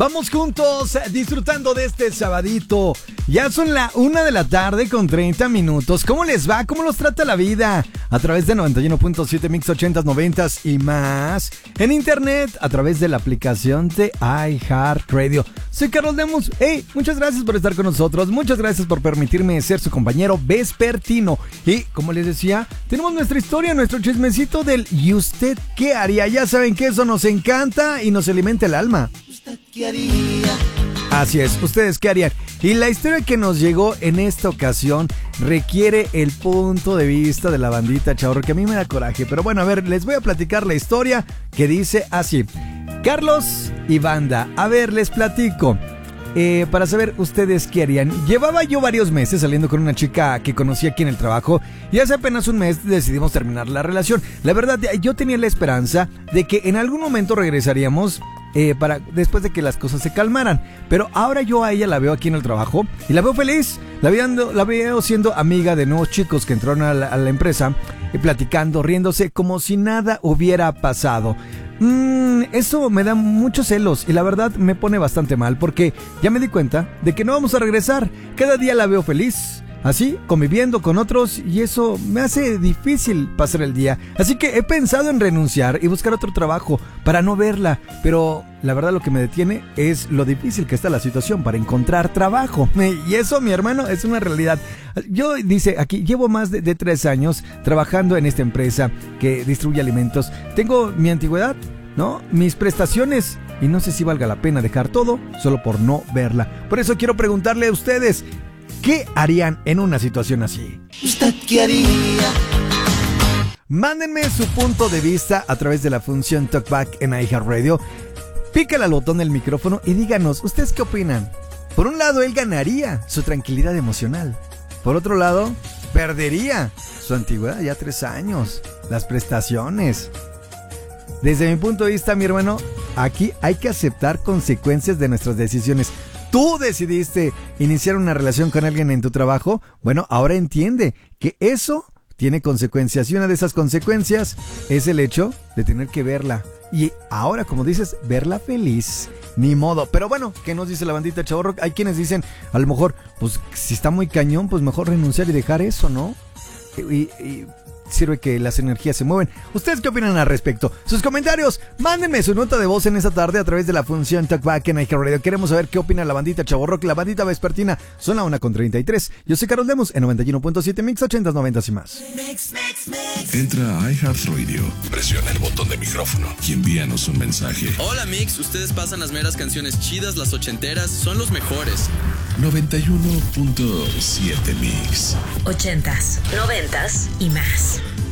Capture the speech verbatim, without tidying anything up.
Vamos juntos disfrutando de este sabadito. Ya son la una de la tarde con treinta minutos. ¿Cómo les va? ¿Cómo los trata la vida? A través de noventa y uno punto siete Mix ochentas, noventas y más. En internet, a través de la aplicación de iHeartRadio. Soy Carlos Lemus. Hey, muchas gracias por estar con nosotros. Muchas gracias por permitirme ser su compañero vespertino. Y como les decía, tenemos nuestra historia, nuestro chismecito del ¿y usted qué haría? Ya saben que eso nos encanta y nos alimenta el alma. ¿Usted qué haría? Así es, ¿ustedes qué harían? Y la historia que nos llegó en esta ocasión requiere el punto de vista de la bandita Chavorruco, que a mí me da coraje. Pero bueno, a ver, les voy a platicar la historia que dice así. Carlos y banda, a ver, les platico. Eh, para saber ustedes qué harían. Llevaba yo varios meses saliendo con una chica que conocí aquí en el trabajo y hace apenas un mes decidimos terminar la relación. La verdad, yo tenía la esperanza de que en algún momento regresaríamos eh, para después de que las cosas se calmaran. Pero ahora yo a ella la veo aquí en el trabajo y la veo feliz. La veo, la veo siendo amiga de nuevos chicos que entraron a la, a la empresa y platicando, riéndose como si nada hubiera pasado. Mm, eso me da muchos celos y la verdad me pone bastante mal porque ya me di cuenta de que no vamos a regresar. Cada día la veo feliz, así, conviviendo con otros, y eso me hace difícil pasar el día. Así que he pensado en renunciar y buscar otro trabajo para no verla, pero la verdad lo que me detiene es lo difícil que está la situación para encontrar trabajo. Y eso, mi hermano, es una realidad. Yo, dice aquí, llevo más de, de tres años trabajando en esta empresa que distribuye alimentos. Tengo mi antigüedad, ¿no? Mis prestaciones, y no sé si valga la pena dejar todo solo por no verla. Por eso quiero preguntarle a ustedes, ¿qué harían en una situación así? ¿Usted qué haría? Mándenme su punto de vista a través de la función Talkback en iHeartRadio. Pícale al botón del micrófono y díganos, ¿ustedes qué opinan? Por un lado, él ganaría su tranquilidad emocional. Por otro lado, perdería su antigüedad, ya tres años, las prestaciones. Desde mi punto de vista, mi hermano, aquí hay que aceptar consecuencias de nuestras decisiones. Tú decidiste iniciar una relación con alguien en tu trabajo. Bueno, ahora entiende que eso tiene consecuencias. Y una de esas consecuencias es el hecho de tener que verla. Y ahora, como dices, verla feliz. Ni modo. Pero bueno, ¿qué nos dice la bandita Chavorruco? Hay quienes dicen, a lo mejor, pues si está muy cañón, pues mejor renunciar y dejar eso, ¿no? Y... y sirve que las energías se mueven. ¿Ustedes qué opinan al respecto? Sus comentarios, mándenme su nota de voz en esta tarde a través de la función Talkback en iHeartRadio. Queremos saber qué opina la bandita Chavorruco, la bandita vespertina. Son la una con treinta y tres. Yo soy Carlos Lemus en noventa y uno punto siete Mix ochentas, noventas y más. Mix, mix, mix. Entra a iHeartRadio, presiona el botón de micrófono y envíanos un mensaje. Hola Mix, ustedes pasan las meras canciones chidas, las ochenteras, son los mejores. noventa y uno punto siete Mix. Ochentas, noventas y más.